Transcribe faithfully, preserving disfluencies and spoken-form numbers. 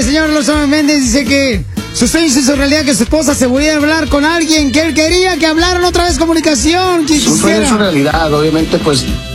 señor Lozano Méndez dice que su sueño y su realidad, que su esposa se volviera a hablar con alguien, que él quería que hablaran otra vez comunicación. Su sueño es su realidad, obviamente, pues